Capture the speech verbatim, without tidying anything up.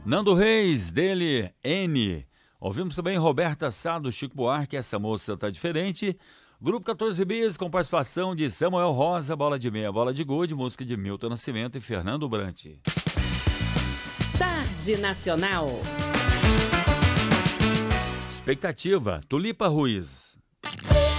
Nando Reis, dele, N. Ouvimos também Roberta Sá, do Chico Buarque, Essa Moça Tá Diferente. Grupo quatorze Bis, com participação de Samuel Rosa, Bola de Meia, Bola de Gude, música de Milton Nascimento e Fernando Brant. Tarde Nacional. Expectativa, Tulipa Ruiz.